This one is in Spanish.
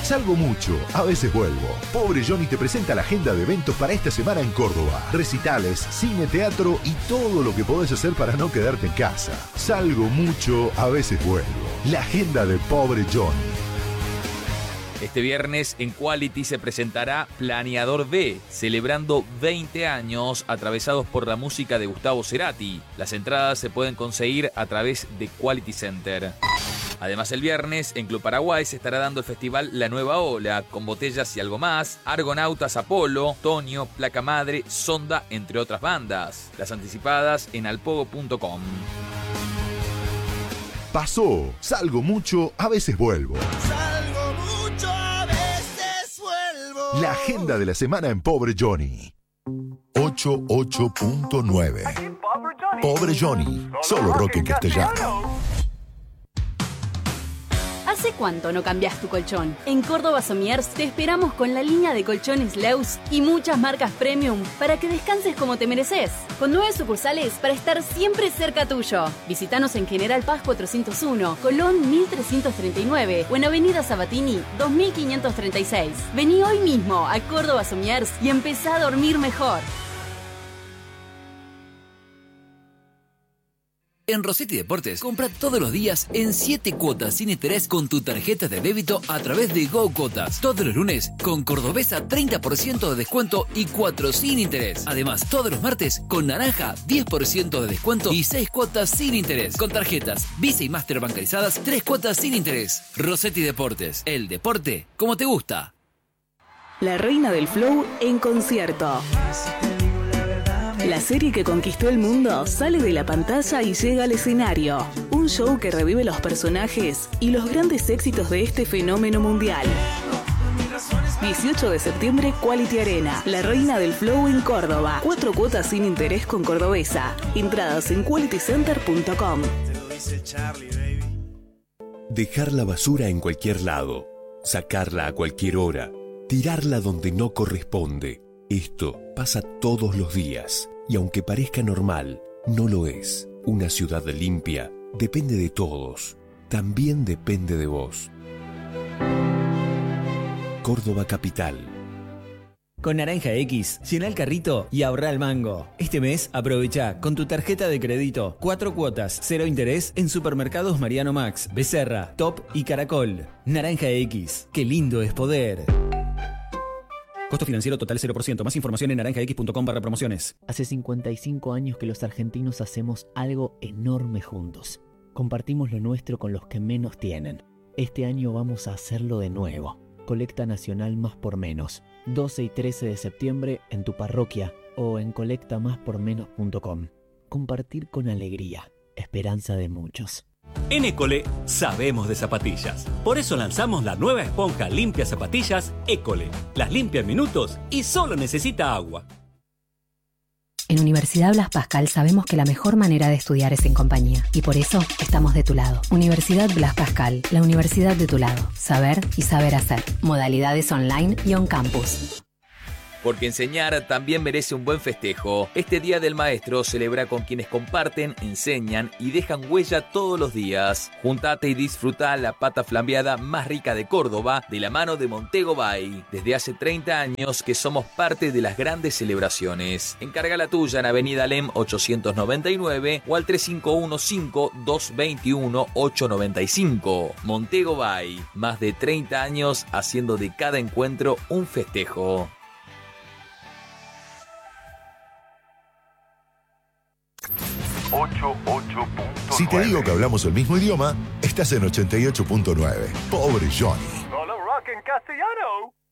Salgo mucho, a veces vuelvo. Pobre Johnny te presenta la agenda de eventos para esta semana en Córdoba. Recitales, cine, teatro y todo lo que podés hacer para no quedarte en casa. Salgo mucho, a veces vuelvo. La agenda de Pobre Johnny. Este viernes en Quality se presentará Planeador B, celebrando 20 años atravesados por la música de Gustavo Cerati. Las entradas se pueden conseguir a través de Quality Center. Además, el viernes en Club Paraguay se estará dando el festival La Nueva Ola, con Botellas y Algo Más, Argonautas Apolo, Tonio, Placa Madre, Sonda, entre otras bandas. Las anticipadas en alpogo.com. Pasó, salgo mucho, a veces vuelvo. Salgo mucho, a veces vuelvo. La agenda de la semana en Pobre Johnny. 88.9. Pobre Johnny, solo rock en castellano. ¿Hace cuánto no cambias tu colchón? En Córdoba Somiers te esperamos con la línea de colchones Leus y muchas marcas premium para que descanses como te mereces. Con 9 sucursales para estar siempre cerca tuyo. Visítanos en General Paz 401, Colón 1339 o en Avenida Sabatini 2536. Vení hoy mismo a Córdoba Somiers y empezá a dormir mejor. En Rossetti Deportes, compra todos los días en 7 cuotas sin interés con tu tarjeta de débito a través de Go Cuotas. Todos los lunes con Cordobesa 30% de descuento y 4 sin interés. Además, todos los martes con Naranja 10% de descuento y 6 cuotas sin interés. Con tarjetas Visa y Master bancarizadas, 3 cuotas sin interés. Rossetti Deportes, el deporte como te gusta. La reina del flow en concierto. La serie que conquistó el mundo sale de la pantalla y llega al escenario. Un show que revive los personajes y los grandes éxitos de este fenómeno mundial. 18 de septiembre, Quality Arena. La reina del flow en Córdoba. 4 cuotas sin interés con Cordobesa. Entradas en qualitycenter.com. Dejar la basura en cualquier lado. Sacarla a cualquier hora. Tirarla donde no corresponde. Esto pasa todos los días. Y aunque parezca normal, no lo es. Una ciudad limpia depende de todos. También depende de vos. Córdoba Capital. Con Naranja X, llena el carrito y ahorra el mango. Este mes aprovecha con tu tarjeta de crédito 4 cuotas, 0 interés en supermercados Mariano Max, Becerra, Top y Caracol. Naranja X, qué lindo es poder. Costo financiero total 0%. Más información en naranjax.com/promociones. Hace 55 años que los argentinos hacemos algo enorme juntos. Compartimos lo nuestro con los que menos tienen. Este año vamos a hacerlo de nuevo. Colecta Nacional Más por Menos. 12 y 13 de septiembre en tu parroquia o en colectamáspormenos.com. Compartir con alegría. Esperanza de muchos. En École sabemos de zapatillas. Por eso lanzamos la nueva esponja limpia zapatillas École. Las limpia en minutos y solo necesita agua. En Universidad Blas Pascal sabemos que la mejor manera de estudiar es en compañía. Y por eso estamos de tu lado. Universidad Blas Pascal, la universidad de tu lado. Saber y saber hacer. Modalidades online y on campus. Porque enseñar también merece un buen festejo. Este Día del Maestro celebra con quienes comparten, enseñan y dejan huella todos los días. Juntate y disfruta la pata flambeada más rica de Córdoba de la mano de Montego Bay. Desde hace 30 años que somos parte de las grandes celebraciones. Encarga la tuya en Avenida Alem 899 o al 3515-221-895. Montego Bay, más de 30 años haciendo de cada encuentro un festejo. Si te digo que hablamos el mismo idioma, estás en 88.9. Pobre Johnny. Solo rock en castellano.